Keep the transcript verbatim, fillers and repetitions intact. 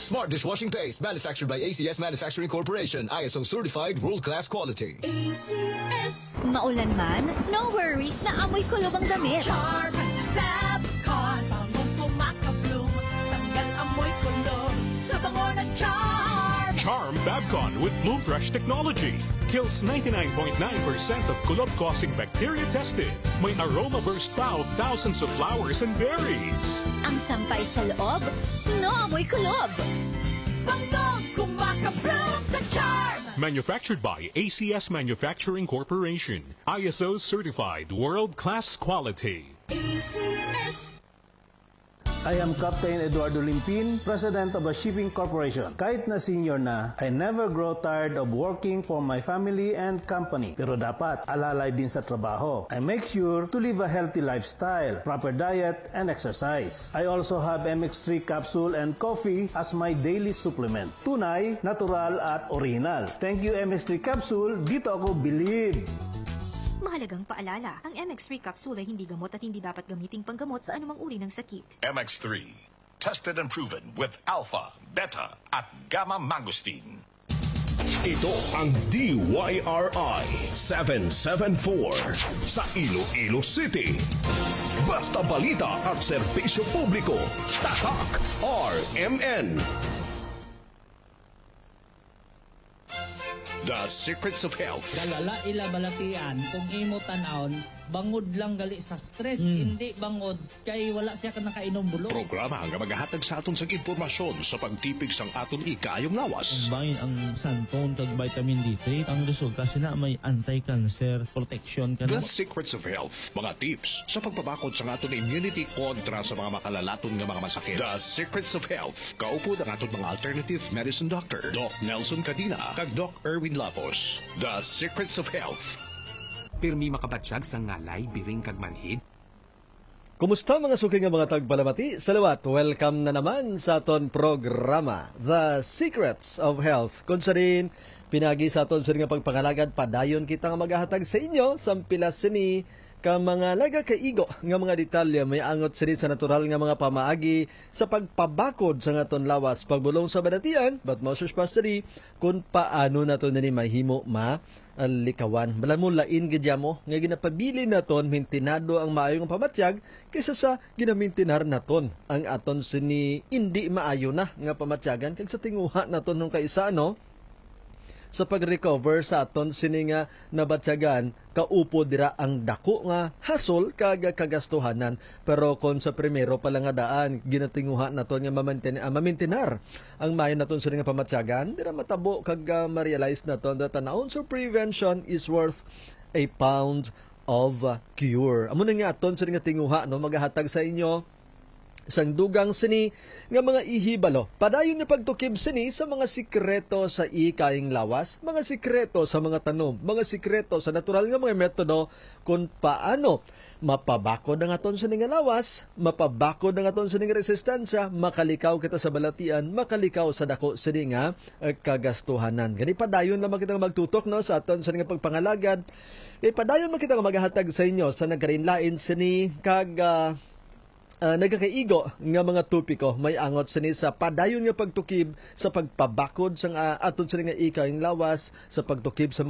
Smart dishwashing paste manufactured by A C S Manufacturing Corporation. I S O certified world-class quality. A C S. Maulan man, no worries na amoy kulob ang damit. Charm Fabcon. Bangong kumakabloom. Tanggal amoy kulob sa bango ng Charm. Charm Fabcon with Bloom Fresh technology. Kills ninety-nine point nine percent of kulob-causing bacteria tested. May aroma burst pa of thousands of flowers and berries. Ang sampay sa loob, no amoy kulob. Bangong kumakabloom sa Charm. Manufactured by A C S Manufacturing Corporation. I S O certified world-class quality. A C S. I am Captain Eduardo Limpin, President of a shipping corporation. Kahit na senior na, I never grow tired of working for my family and company. Pero dapat alalay din sa trabaho. I make sure to live a healthy lifestyle, proper diet, and exercise. I also have M X three capsule and coffee as my daily supplement. Tunay, natural, at original. Thank you M X three capsule, dito ako believe. Mahalagang paalala, ang M X three capsule ay hindi gamot at hindi dapat gamiting panggamot sa anumang uri ng sakit. M X three, tested and proven with alpha, beta, at gamma mangosteen. Ito ang D Y R I seven seven four sa Iloilo City. Basta balita at serbisyo publiko. Tatak R M N. The Secrets of Health. Galala ila balatian kung imo tan-aon bangod lang gali sa stress, mm. hindi bangod kay wala siya ka nakainom bulong. Programa nga maghahatag sa aton sang impormasyon sa pagtipig sang aton ikayong lawas. Bayin ang santon kag vitamin D three, ang resulta sina may anti-cancer protection ka. The Secrets of Health, mga tips sa pagpabakod sa aton immunity kontra sa mga makalalaton nga mga masakit. The Secrets of Health, kaupo ang aton mga alternative medicine doctor, Doc Nelson Cadina kag Doc Erwin Lapos. The Secrets of Health. Pirmi makabatsyag sa ngalay, biring kag manhid. Kumusta mga suking nga mga tagbalamati? Salawat, welcome na naman sa aton programa, The Secrets of Health. Kung sa rin, pinagi sa aton sa rin nga pagpangalagad, padayon kita nga maghahatag sa inyo, sampilas sini, ka mga laga kaigo nga mga detalye may angot sini sa natural nga mga pamaagi sa pagpabakod sa aton lawas, pagbulong sa badatian, but most especially, kung paano nato nini mahimo ma ang likawan. Balan mo lain gidya mo nga ginapabili naton mintinado ang maayong pamatyag kaysa sa ginamintinar naton ang aton sini hindi maayo na nga pamatyagan kag sa tinguha naton nung kaisa no sa pag-recover sa aton sini nga nabatyagan kaupo dira ang dako nga hasol kag kagastuhanan, pero kon sa primero pa lang nga daan ginatinguha naton nga mamintin uh, mamintinar ang mayo naton sini nga pamatyagan dira matabo kag uh, ma-realize naton that an ounce of prevention is worth a pound of uh, cure. Amo na nga aton sini nga tinguha no magahatag sa inyo sang dugang sini nga mga ihibalo. Padayon ni pagtukib sini sa mga sikreto sa ikaing lawas, mga sikreto sa mga tanom, mga sikreto sa natural nga mga metodo kung paano mapabakod ang aton sini nga lawas, mapabakod ang aton sini nga resistensya, makalikaw kita sa balatian, makalikaw sa dako sini nga uh, kagastuhanan. Gani padayon lamang kita magtutok no sa aton sini nga pagpangalagad. E padayon man kita magahatag sa inyo sa nagkarinlain sini kag uh, Uh, nagkakaigo nga mga tupiko may angot sini sa padayon nga pagtukib sa pagpabakod sa uh, aton sini nga ikaw lawas, sa pagtukib sa